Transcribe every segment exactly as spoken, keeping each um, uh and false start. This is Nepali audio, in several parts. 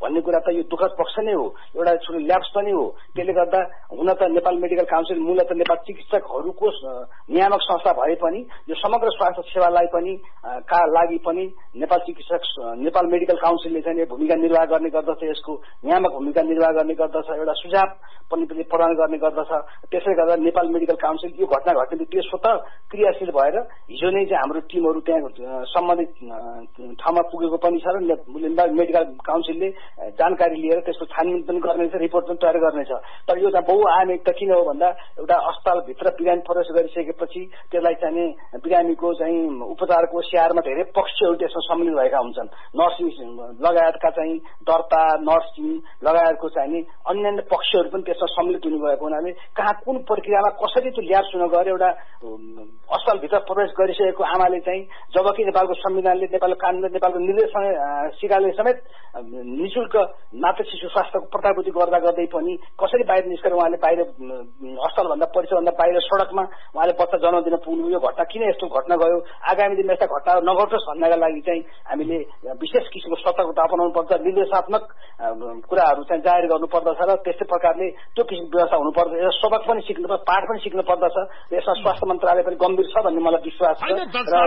भन्ने कुरा त यो दुःखद पक्ष नै हो, एउटा ठुलो ल्याप्स पनि हो। त्यसले गर्दा हुन त नेपाल मेडिकल काउन्सिल मूलत नेपाल चिकित्सकहरूको नियामक संस्था भए पनि यो समग्र स्वास्थ्य सेवालाई पनि का लागि पनि नेपाल चिकित्सक नेपाल मेडिकल काउन्सिलले चाहिँ भूमिका निर्वाह गर्ने गर्दछ, यसको नियामक भूमिका निर्वाह गर्ने गर्दछ, एउटा सुझाव पनि प्रदान गर्ने गर्दछ। त्यसैले गर्दा नेपाल मेडिकल काउन्सिल यो घटना घट्ने त्यो स्वतः क्रियाशील भएर हिजो नै चाहिँ हाम्रो टिमहरू त्यहाँ सम्बन्धित ठाउँमा पुगेको पनि छ र नेपाल मेडिकल काउन्सिलले जानकारी लिएर त्यसको छानबिन पनि गर्नेछ, रिपोर्ट पनि तयार गर्नेछ। तर यो चाहिँ बहुआयामिक त किन हो भन्दा एउटा अस्पतालभित्र बिरामी प्रवेश गरिसकेपछि त्यसलाई चाहिँ बिरामीको चाहिँ उपचारको स्याहारमा धेरै पक्षहरू त्यसमा सम्मिलित भएका हुन्छन्। नर्सिङ लगायतका चाहिँ दर्ता, नर्सिङ लगायतको चाहिँ अन्यान्य पक्षहरू पनि त्यसमा सम्मिलित हुनुभएको हुनाले कहाँ कुन प्रक्रियामा कसरी त्यो ल्याब सुन गएर एउटा अस्पतालभित्र प्रवेश गरिसकेको आमाले चाहिँ जबकि नेपालको संविधानले, नेपालको कानूनले, नेपालको निर्देशिकाले समेत निशुल्क मातृ शिशु स्वास्थ्यको प्रत्याभूति गर्दा गर्दै पनि कसरी बाहिर निस्केर उहाँले बाहिर अस्पतालभन्दा परिसरभन्दा बाहिर सडकमा उहाँले बच्चा जन्म दिन पुग्नु, यो घटना किन यस्तो घटना गयो, आगामी दिनमा यस्ता घटनाहरू नघटोस् भन्नका लागि चाहिँ हामीले विशेष किसिमको सतर्कता अपनाउनु पर्छ, निर्देशात्मक कुराहरू चाहिँ जाहेर गर्नुपर्दछ र त्यस्तै प्रकारले त्यो किसिमको व्यवस्था हुनुपर्छ। यसमा सबक पनि सिक्नु पर्छ, पाठ पनि सिक्नु पर्दछ। यसमा स्वास्थ्य मन्त्रालय पनि गम्भीर छ भन्ने मलाई विश्वास छ।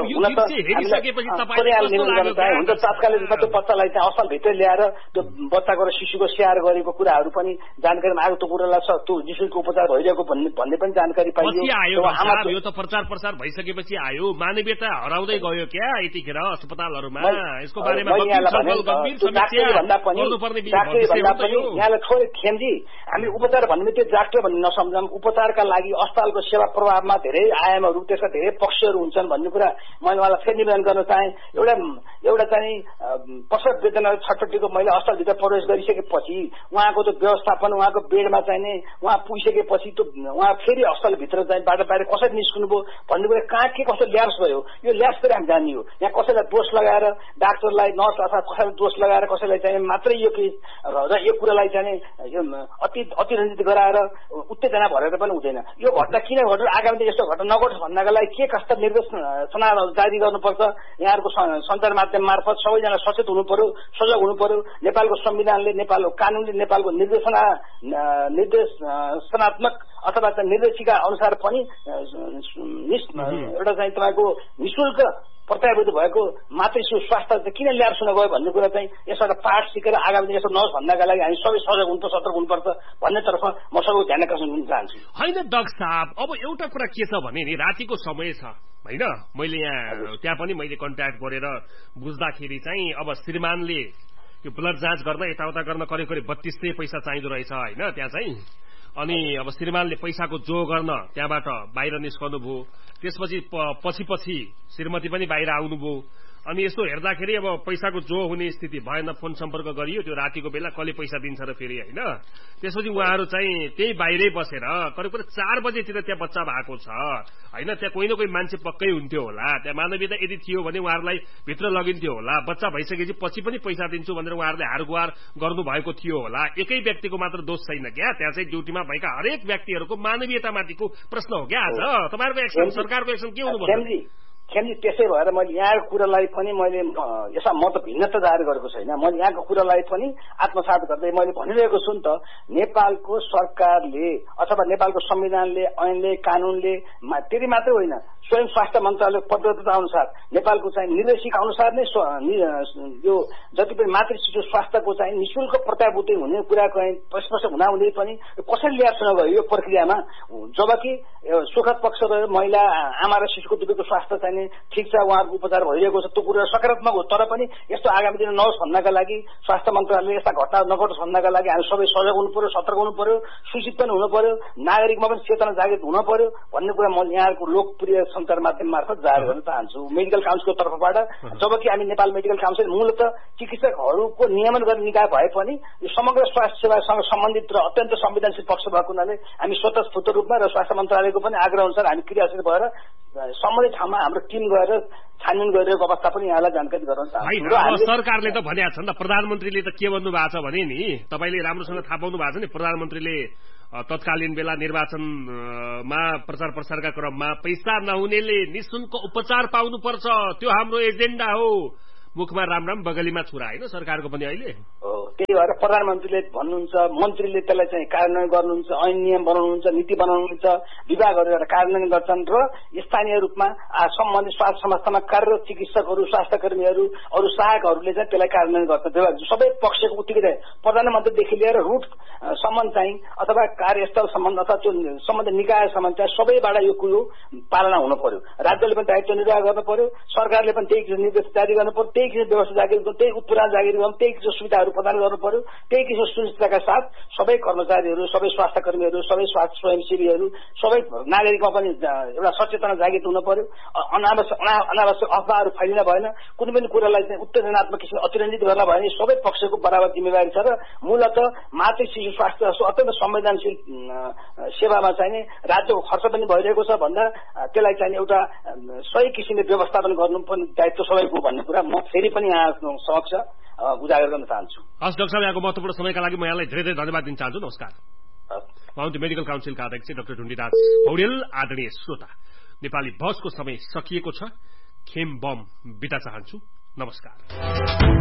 हुन्छ तात्कालिक रूपमा त्यो बच्चालाई चाहिँ अस्पतालभित्रै ल्याएर त्यो बच्चाको र शिशुको स्याहार गरेको कुराहरू पनि जानकारीमा आएको, त्यो कुरालाई त्यो निःशुल्क उपचार भइरहेको भन्ने भन्ने पनि जानकारी पाइयो। यो त प्रचार प्रसार भइसकेपछि आयो, मानवीयता हराउँदै गयो क्या यतिखेर अस्पतालहरूमा? यसको बारेमा यहाँलाई थोरै खेमजी हामी उपचार भन्ने त्यो डाक्टर भन्ने नसम्झौँ। उपचारका लागि अस्पतालको सेवा प्रभावमा धेरै आयामहरू, त्यसका धेरै पक्षहरू हुन्छन् भन्ने कुरा मैले उहाँलाई फेरि निवेदन गर्न चाहेँ। एउटा एउटा चाहिँ प्रसव वेदना छटपट्टिको मैले अस्पतालभित्र प्रवेश गरिसकेपछि उहाँको त्यो व्यवस्थापन, उहाँको बेडमा चाहिने उहाँ पुगिसकेपछि त्यो उहाँ फेरि अस्पतालभित्र चाहिँ बाट बाहिर कसरी निस्कनु भयो भन्ने कुरा कहाँ के कस्तो ल्याप्स भयो, यो ल्याप्स पनि हामी जानियो। यहाँ कसैलाई दोष लगाएर डाक्टरलाई, नर्स अथवा कसैलाई दोष लगाएर कसैलाई चाहिँ मात्रै यो र यो कुरालाई चाहिँ यो अति अतिरञ्जित गराएर उत्तेजना भरेर पनि हुँदैन। यो घटना किन घट्यो, आगामी यस्तो घटना नघटोस् भन्नका लागि के कस्ता निर्देशनाहरू जारी गर्नुपर्छ, यहाँहरूको सञ्चार माध्यम मार्फत सबैजना सचेत हुनु पर्यो, सजग हुनु पर्यो। नेपालको संविधानले, नेपालको कानूनले, नेपालको निर्देशना निर्देशनात्मक अथवा निर्देशिका अनुसार पनि एउटा चाहिँ तपाईँको निःशुल्क प्रत्याभूति भएको मातृ शिशु स्वास्थ्य चाहिँ किन ल्याब सुन गयो भन्ने कुरा चाहिँ यसबाट पाठ सिकेर आगामी दिन यस्तो नहोस् भन्नका लागि हामी सबै सजग हुनुपर्छ, सतर्क हुनुपर्छ भन्नेतर्फ म सबैको ध्यान आकर्षण गर्न चाहन्छु। होइन डाक्टर साहब, अब एउटा कुरा के छ भने नि रातिको समय छ होइन, मैले यहाँ त्यहाँ पनि मैले कन्ट्याक्ट गरेर बुझ्दाखेरि चाहिँ अब श्रीमानले यो ब्लड जाँच गर्न यताउता गर्न करिब करिब बत्तीस सय पैसा चाहिँदो रहेछ होइन त्यहाँ चाहिँ। अनि अब श्रीमानले पैसाको जो गर्न त्यहाँबाट बाहिर निस्कनु भयो, त्यसपछि पछि पछि श्रीमती पनि बाहिर आउनुभयो। अनि यसो हेर्दाखेरि अब पैसाको जो हुने स्थिति भएन, फोन सम्पर्क गरियो त्यो रातिको बेला कसले पैसा दिन्छ र फेरि होइन। त्यसपछि उहाँहरू चाहिँ त्यही बाहिरै बसेर करिब करिब चार बजेतिर त्यहाँ बच्चा भएको छ होइन, त्यहाँ कोही न कोही मान्छे पक्कै हुन्थ्यो होला, त्यहाँ मानवीयता यदि थियो भने उहाँहरूलाई भित्र लगिन्थ्यो होला। बच्चा भइसकेपछि पछि पनि पैसा दिन्छु भनेर उहाँहरूले हारगुहार गर्नुभएको थियो होला। एकै व्यक्तिको मात्र दोष छैन क्या, त्यहाँ चाहिँ ड्युटीमा भएका हरेक व्यक्तिहरूको मानवीयतामाथिको प्रश्न हो क्या। आज तपाईँहरूको एक्सन, सरकारको एक्सन के हुनुपर्छ? खेमजी त्यसै भएर मैले यहाँको कुरालाई पनि मैले यसमा म त भिन्नता जाहेर गरेको छैन। मैले यहाँको कुरालाई पनि आत्मसात गर्दै मैले भनिरहेको छु नि त, नेपालको सरकारले अथवा नेपालको संविधानले, ऐनले, कानूनले त्यति मात्रै होइन, स्वयं स्वास्थ्य मन्त्रालय पद्धति अनुसार नेपालको चाहिँ निर्देशिका अनुसार नै यो जति पनि मातृ शिशु स्वास्थ्यको चाहिँ निःशुल्क प्रत्याभूति हुने कुरा चाहिँ स्पष्ट हुँदाहुँदै पनि कसरी ल्याप्स नगयो यो प्रक्रियामा। जबकि सुखद पक्ष रह्यो, महिला आमा र शिशुको दुवैको स्वास्थ्य चाहिँ ठिक छ, उहाँहरूको उपचार भइरहेको छ, त्यो कुरा सकारात्मक हो। तर पनि यस्तो आगामी दिन नहोस् भन्नका लागि, स्वास्थ्य मन्त्रालयले यस्ता घटना नघटोस् भन्नका लागि हामी सबै सजग हुनु पर्यो, सतर्क हुनु पर्यो, सूचित पनि हुनु पर्यो, नागरिकमा पनि चेतना जागृत हुनु पर्यो भन्ने कुरा म यहाँको लोकप्रिय सञ्चार माध्यम मार्फत जाहेर गर्न चाहन्छु मेडिकल काउन्सिलको तर्फबाट। जबकि हामी नेपाल मेडिकल काउन्सिल मूलत चिकित्सकहरूको नियमन गर्ने निकाय भए पनि यो समग्र स्वास्थ्य सेवासँग सम्बन्धित र अत्यन्त संवेदनशील पक्ष भएको हुनाले हामी स्वतस्फूर्त रूपमा र स्वास्थ्य मन्त्रालयको पनि आग्रह अनुसार हामी क्रियाशील भएर सम्बन्धित ठाउँमा हाम्रो टिम गएर छानबिन गरिरहेको अवस्था पनि यहाँलाई जानकारी गराउन चाहन्छु। सरकारले त भनेको छ नि त, प्रधानमन्त्रीले त के भन्नु भएको छ भने नि, तपाईँले राम्रोसँग थाहा पाउनु भएको छ नि, प्रधानमन्त्रीले तत्कालीन बेला निर्वाचनमा प्रचार प्रसारका क्रममा पैसा नहुनेले निःशुल्क उपचार पाउनुपर्छ, त्यो हाम्रो एजेन्डा हो, मुखमा राम राम बगलीमा छुरा होइन सरकारको पनि अहिले हो। त्यही भएर प्रधानमन्त्रीले भन्नुहुन्छ, मन्त्रीले त्यसलाई चाहिँ कार्यान्वयन गर्नुहुन्छ, ऐन नियम बनाउनुहुन्छ, नीति बनाउनुहुन्छ, विभागहरू कार्यान्वयन गर्छन् र स्थानीय रूपमा सम्बन्धित स्वास्थ्य संस्थामा कार्यरत चिकित्सकहरू, स्वास्थ्य कर्मीहरू, अरू सहायकहरूले चाहिँ त्यसलाई कार्यान्वयन गर्छन्। सबै पक्षको उत्तिकै प्रधानमन्त्रीदेखि लिएर रुट सम्म चाहिँ अथवा कार्यस्थल सम्बन्ध अथवा त्यो सम्बन्धित निकाय सम्बन्ध चाहिँ सबैबाट यो कुरो पालना हुनु पर्यो। राज्यले पनि दायित्व निर्वाह गर्नु पर्यो, सरकारले पनि त्यही किसिम निर्देश जारी गर्नु पर्यो, त्यही किसिम व्यवस्था जारी गर्नु, त्यही उत्पीडन जारी गर्नु, त्यही किसिम सुविधाहरू प्रदान गर्नु पर्यो। त्यही किसिम सुनिश्चितताका साथ सबै कर्मचारीहरू, सबै स्वास्थ्य कर्मीहरू, सबै स्वास्थ्य स्वयंसेवीहरू, सबै नागरिकमा पनि एउटा सचेतना जागृत हुनु पर्यो। अनावश्यक अनावश्यक अफवाहहरू फैलिन भएन, कुनै पनि कुरालाई चाहिँ उत्तेजनात्मक किसिमले अतिरञ्जित गर्न भएन। सबै पक्षको बराबर जिम्मेवारी छ र मूलत मातृ शिशु स्वास्थ्य जस्तो अत्यन्त संवेदनशील सेवामा चाहिँ राज्यको खर्च पनि भइरहेको छ भन्दा त्यसलाई चाहिँ एउटा सही किसिमले व्यवस्थापन गर्नु पनि दायित्व सबैको भन्ने कुरा म फेरि पनि यहाँ समक्ष उजागर गर्न चाहन्छु। हस् डाक्टर साहब, यहाँको महत्त्वपूर्ण समयका लागि म यहाँलाई धेरै धेरै धन्यवाद दिन चाहन्छु। नमस्कार। माउन्टेन मेडिकल काउन्सिलका अध्यक्ष डाक्टर ढुण्डीदास पौडेल। आदरणीय श्रोता, नेपाली बसको समय सकिएको छ। खेम बम बिदा चाहन्छु। नमस्कार।